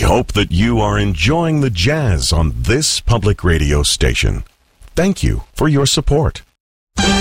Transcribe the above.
hope that you are enjoying the jazz on this public radio station. Thank you for your support.